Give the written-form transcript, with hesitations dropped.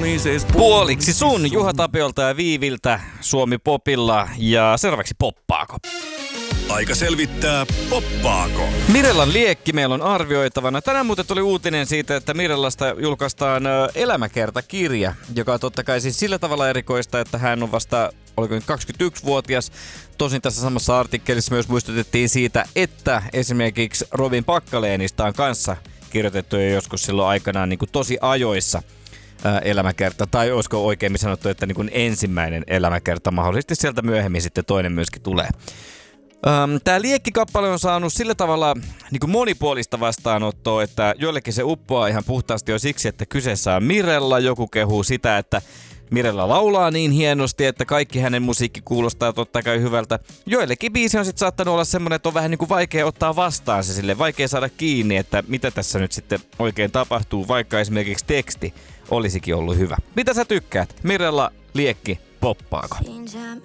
Puoliksi sun Juha Tapiolta ja Viiviltä Suomi Popilla ja seuraavaksi Poppaako. Aika selvittää, poppaako. Mirellan liekki meillä on arvioitavana. Tänään muuten tuli uutinen siitä, että Mirellasta julkaistaan elämäkertakirja, joka on totta kai siis sillä tavalla erikoista, että hän on vasta, oliko nyt 21-vuotias. Tosin tässä samassa artikkelissa myös muistutettiin siitä, että esimerkiksi Robin Packalenista on kanssa kirjoitettu jo joskus silloin aikanaan niin kuin tosi ajoissa elämäkerta. Tai olisiko oikeimmin sanottu, että niin kuin ensimmäinen elämäkerta, mahdollisesti sieltä myöhemmin sitten toinen myöskin tulee. Tämä liekkikappale on saanut sillä tavalla niin kuin monipuolista vastaanottoa, että joillekin se uppoaa ihan puhtaasti jo siksi, että kyseessä on Mirella. Joku kehuu sitä, että Mirella laulaa niin hienosti, että kaikki hänen musiikki kuulostaa totta kai hyvältä. Joillekin biisi on sitten saattanut olla semmoinen, että on vähän niin kuin vaikea ottaa vastaan se silleen, vaikea saada kiinni, että mitä tässä nyt sitten oikein tapahtuu, vaikka esimerkiksi teksti olisikin ollut hyvä. Mitä sä tykkäät? Mirella liekki, poppaako?